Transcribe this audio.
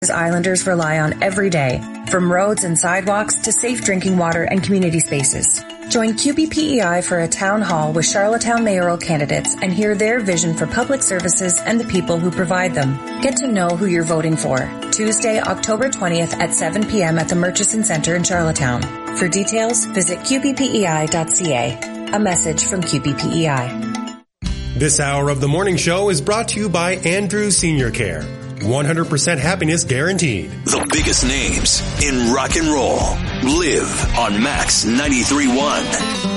Islanders rely on every day, from roads and sidewalks to safe drinking water and community spaces. Join QBPEI for a town hall with Charlottetown mayoral candidates and hear their vision for public services and the people who provide them. Get to know who you're voting for. Tuesday, October 20th at 7 p.m. at the Murchison Centre in Charlottetown. For details, visit qbpei.ca. A message from QBPEI. This hour of the morning show is brought to you by Andrew Senior Care. 100% happiness guaranteed. The biggest names in rock and roll live on Max 93.1.